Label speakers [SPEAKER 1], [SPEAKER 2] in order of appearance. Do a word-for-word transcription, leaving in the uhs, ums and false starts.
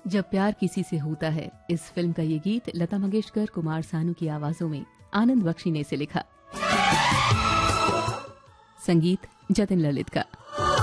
[SPEAKER 1] जब प्यार किसी से होता है, इस फिल्म का ये गीत लता मंगेशकर, कुमार सानू की आवाजों में आनंद बख्शी ने इसे लिखा। संगीत जतिन ललित का।